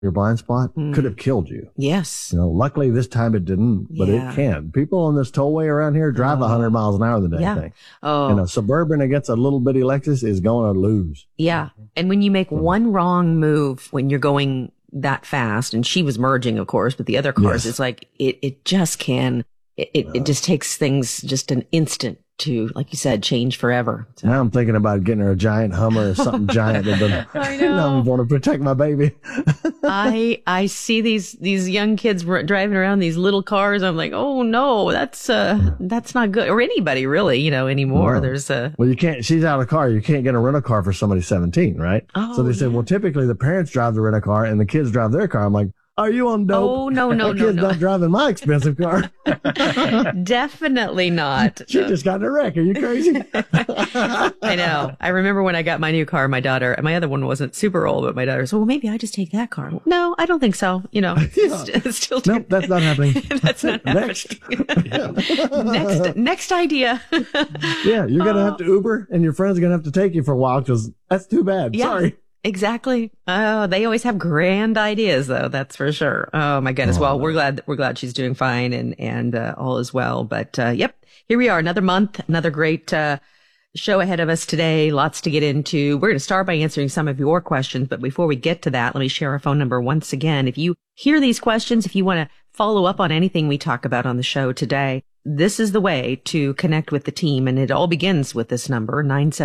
your blind spot, could have killed you. Yes. Luckily this time it didn't, but it can. People on this tollway around here drive 100 miles an hour the day thing. Oh. And a Suburban against a little bitty Lexus is going to lose. Yeah. And when you make one wrong move when you're going that fast, and she was merging, of course, with the other cars, it's like, it just can, it just takes things just an instant to, like you said, change forever. So. Now I'm thinking about getting her a giant Hummer or something giant. I know. Now I want to protect my baby. I see these young kids driving around these little cars. I'm like, oh no, that's not good. Or anybody really, anymore. No. There's well, you can't, she's out of car. You can't get a rental car for somebody 17, right? Oh, so they said, well, typically the parents drive the rental car and the kids drive their car. I'm like, are you on dope? Oh, no. Kid's not driving my expensive car. Definitely not. She just got in a wreck. Are you crazy? I know. I remember when I got my new car, my other one wasn't super old, but my daughter said, well, maybe I just take that car. No, I don't think so. It's still nope, that's not happening. That's not happening. Next idea. Yeah, you're going to have to Uber and your friend's going to have to take you for a while because that's too bad. Yeah. Sorry. Exactly. Oh, they always have grand ideas though. That's for sure. Oh my goodness. Well, we're glad she's doing fine and all is well. But, yep, here we are. Another month, another great, show ahead of us today. Lots to get into. We're going to start by answering some of your questions. But before we get to that, let me share our phone number once again. If you hear these questions, if you want to follow up on anything we talk about on the show today, this is the way to connect with the team. And it all begins with this number,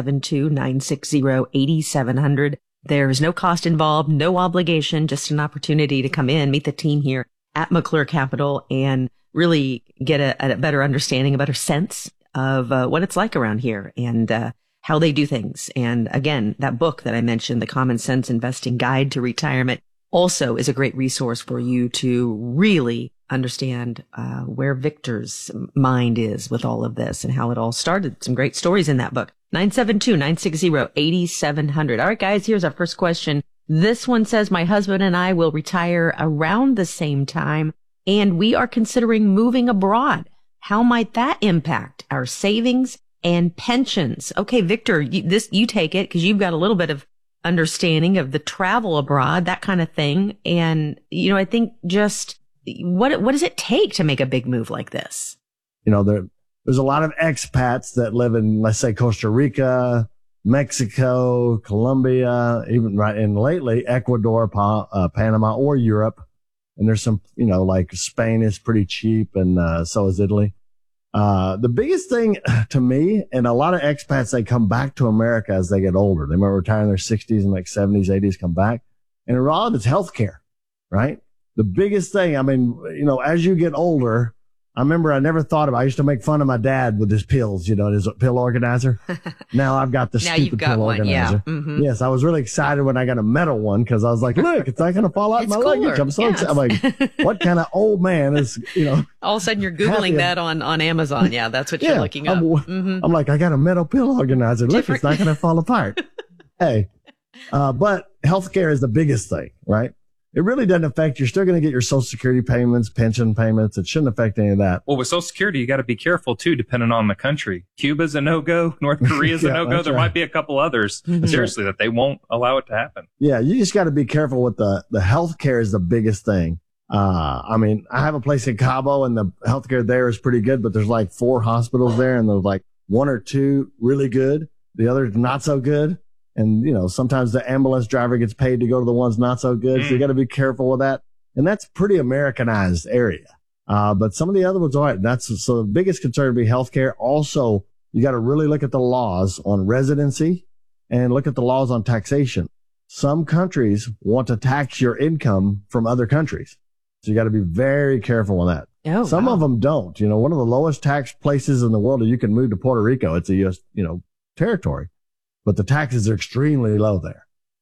972-960-8700. There's no cost involved, no obligation, just an opportunity to come in, meet the team here at McClure Capital and really get a better understanding, a better sense of what it's like around here and how they do things. And again, that book that I mentioned, The Common Sense Investing Guide to Retirement, also is a great resource for you to really understand where Victor's mind is with all of this and how it all started. Some great stories in that book. 972-960-8700. All right, guys, here's our first question. This one says, my husband and I will retire around the same time, and we are considering moving abroad. How might that impact our savings and pensions? Okay, Victor, you take it because you've got a little bit of understanding of the travel abroad, that kind of thing. And, I think just what does it take to make a big move like this? There's a lot of expats that live in, let's say, Costa Rica, Mexico, Colombia, even and lately Ecuador, Panama, or Europe. And there's some, like Spain is pretty cheap and so is Italy. The biggest thing to me, and a lot of expats, they come back to America as they get older. They might retire in their 60s and like 70s, 80s, come back. And a lot of it's healthcare, right? The biggest thing, as you get older, I remember I never thought about, I used to make fun of my dad with his pills, his pill organizer. Now I've got the stupid pill organizer. Yeah. Mm-hmm. Yes, I was really excited when I got a metal one because I was like, look, it's not going to fall out my luggage. I'm so excited. I'm like, what kind of old man is, all of a sudden you're Googling that on Amazon. Yeah, that's what you're looking up. I'm like, I got a metal pill organizer. Look, it's not going to fall apart. Hey, but healthcare is the biggest thing, right? It really doesn't affect, you're still going to get your Social Security payments, pension payments. It shouldn't affect any of that. Well, with Social Security, you got to be careful too, depending on the country. Cuba's a no-go. North Korea's a no-go. There might be a couple others, seriously, that they won't allow it to happen. Yeah, you just got to be careful with the healthcare is the biggest thing. I have a place in Cabo and the healthcare there is pretty good, but there's like 4 hospitals there and there's like 1 or 2 really good. The others not so good. And, sometimes the ambulance driver gets paid to go to the ones not so good. So you got to be careful with that. And that's pretty Americanized area. But some of the other ones are, so the biggest concern would be healthcare. Also, you got to really look at the laws on residency and look at the laws on taxation. Some countries want to tax your income from other countries. So you got to be very careful on that. Oh, some of them don't. One of the lowest tax places in the world, you can move to Puerto Rico. It's a U.S., territory. But the taxes are extremely low there.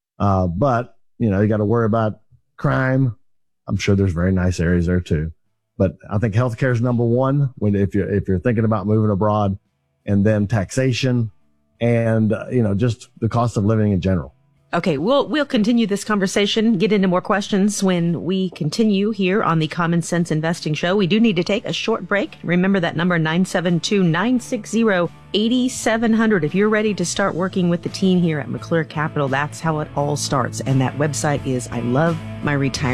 But, you got to worry about crime. I'm sure there's very nice areas there too. But I think healthcare is number one if you're thinking about moving abroad, and then taxation and, just the cost of living in general. Okay, we'll continue this conversation, get into more questions when we continue here on the Common Sense Investing Show. We do need to take a short break. Remember that number, 972-960-8700. $8,700. If you're ready to start working with the team here at McClure Capital, that's how it all starts. And that website is I Love My Retirement.